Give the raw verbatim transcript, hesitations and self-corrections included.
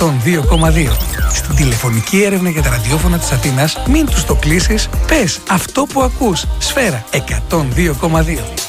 εκατόν δύο κόμμα δύο. Στην τηλεφωνική έρευνα για τα ραδιόφωνα της Αθήνας, μην τους το κλείσεις, πες αυτό που ακούς. Σφαίρα εκατόν δύο κόμμα δύο.